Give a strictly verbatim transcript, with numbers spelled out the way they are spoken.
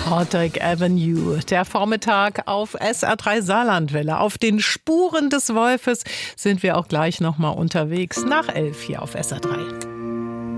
Hardegg Avenue, der Vormittag auf S R drei Saarlandwelle. Auf den Spuren des Wolfes sind wir auch gleich nochmal unterwegs nach elf hier auf S R drei.